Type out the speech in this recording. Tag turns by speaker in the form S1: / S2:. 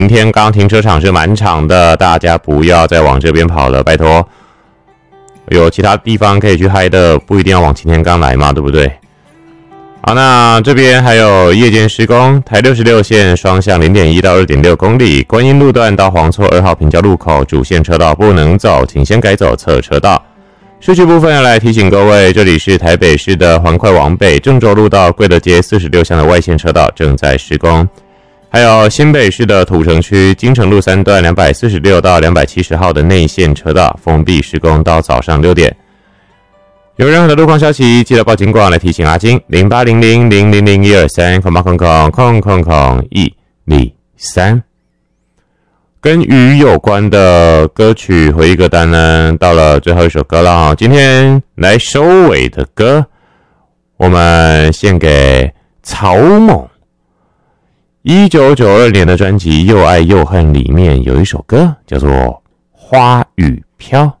S1: 今天刚停车场是满场的，大家不要再往这边跑了，拜托。有其他地方可以去嗨的，不一定要往擎天岗来嘛，对不对？好，那这边还有夜间施工，台66线双向 0.1 到 2.6 公里，观音路段到黄厝2号平交路口主线车道不能走，请先改走侧车道。市区部分来提醒各位，这里是台北市的环快往北郑州路到贵德街46巷的外线车道正在施工，还有新北市的土城区金城路3段246到270号的内线车道封闭施工到早上6点。有任何的路况消息，记得报警广来提醒阿金0800000123，跟鱼有关的歌曲回忆歌单呢，到了最后一首歌了。今天来收尾的歌，我们献给草蜢。1992年的专辑《又爱又恨》里面有一首歌叫做《花雨飘》。